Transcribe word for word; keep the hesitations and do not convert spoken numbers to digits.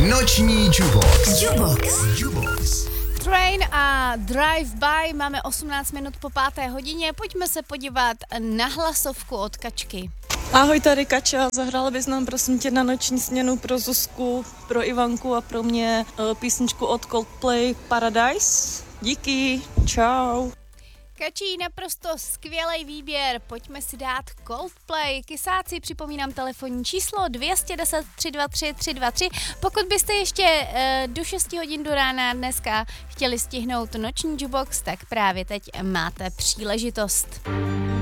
Noční Jubox. Jubox. Jubox. Train a Drive By, máme osmnáct minut po páté hodině, pojďme se podívat na hlasovku od Kačky. Ahoj, tady Kača, zahrála bys nám prosím tě na noční směnu pro Zuzku, pro Ivanku a pro mě písničku od Coldplay Paradise. Díky, čau. Kačí, naprosto skvělý výběr, pojďme si dát Coldplay. Kysáci, připomínám telefonní číslo dvě deset tři dva tři tři dva tři. Pokud byste ještě e, do šesti hodin do rána dneska chtěli stihnout noční Jubox, tak právě teď máte příležitost.